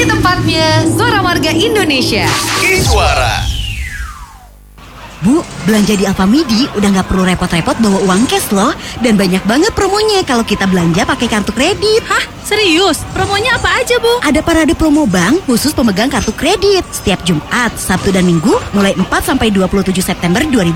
Ini tempatnya Suara Warga Indonesia. Suara. Bu, belanja di Alfamidi udah nggak perlu repot-repot bawa uang cash loh. Dan banyak banget promonya kalau kita belanja pakai kartu kredit. Hah? Serius? Promonya apa aja, Bu? Ada parade promo bank khusus pemegang kartu kredit. Setiap Jumat, Sabtu, dan Minggu mulai 4 sampai 27 September 2020.